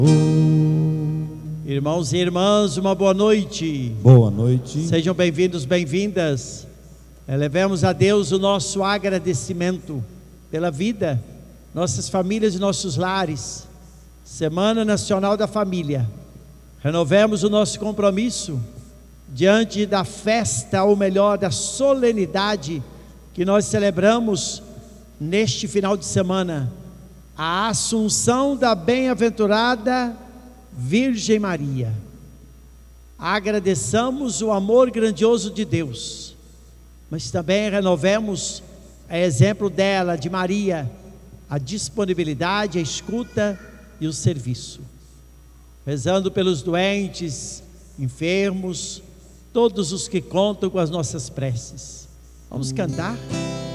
Irmãos e irmãs, uma boa noite. Boa noite. Sejam bem-vindos, bem-vindas. Elevemos a Deus o nosso agradecimento pela vida, nossas famílias e nossos lares. Semana Nacional da Família. Renovemos o nosso compromisso diante da festa, ou melhor, da solenidade que nós celebramos neste final de semana, a Assunção da Bem-aventurada Virgem Maria. Agradeçamos o amor grandioso de Deus, mas também renovemos, a exemplo dela, de Maria, a disponibilidade, a escuta e o serviço. Rezando pelos doentes, enfermos, todos os que contam com as nossas preces. Vamos cantar?